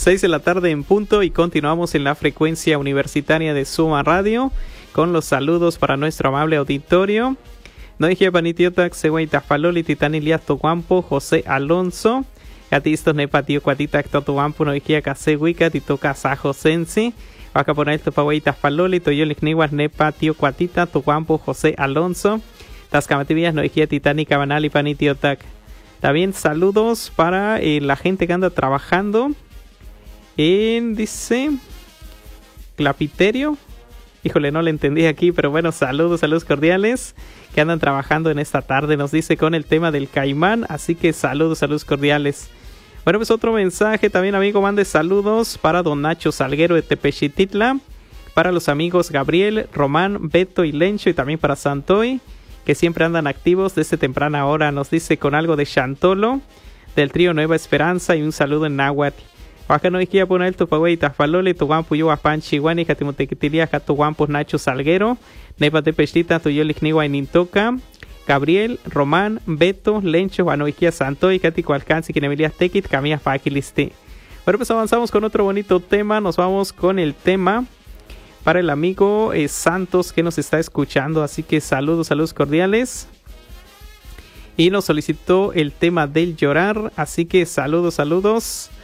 6 de la tarde en punto y continuamos en la frecuencia universitaria de Suma Radio con los saludos para nuestro amable auditorio. No dije panitiotac, següey tafaloli, titanilias toguampo, José Alonso. Gatistos nepatio cuatitac totuampo, no dije casegüica, titoca sajo sensi. Vaca poner esto pa' güey tafaloli, toyolik niguas nepatio cuatita, toguampo, José Alonso. Tascamativías, no dije titánica banal y panitiotac. También saludos para la gente que anda trabajando en, dice, Clapiterio. Híjole, no le entendí aquí, pero bueno, saludos cordiales que andan trabajando en esta tarde, nos dice, con el tema del caimán, así que saludos cordiales. Bueno, pues otro mensaje también, amigo, mande saludos para don Nacho Salguero de Tepexititla, para los amigos Gabriel, Román, Beto y Lencho, y también para Santoy, que siempre andan activos desde temprana hora, nos dice, con algo de Chantolo, del trío Nueva Esperanza, y un saludo en náhuatl. Baja no iquia poner tu pagüey tafalole, tu guampo yo a panchi guani, jatimutequitilia, tu guampo Nacho Salguero, nepa de pestita, tu yo ligniwa en Intoca, Gabriel, Román, Beto, Lencho, Anoiquia Santo y Catico Alcance, Quinemilias Tequit, Camilla Faquiliste. Bueno, pues avanzamos con otro bonito tema, nos vamos con el tema para el amigo Santos que nos está escuchando, así que saludos cordiales. Y nos solicitó el tema del llorar, así que saludos.